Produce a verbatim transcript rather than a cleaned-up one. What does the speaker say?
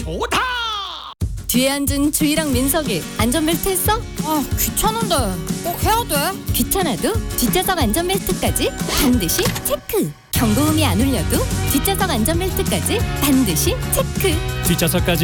좋다. 뒤에 앉은 주희랑 민석이 안전벨트 했어? 아 귀찮은데 꼭 해야 돼? 귀찮아도 뒷좌석 안전벨트까지 반드시 체크. 경고음이 안 울려도 뒷좌석 안전벨트까지 반드시 체크. 뒷좌석까지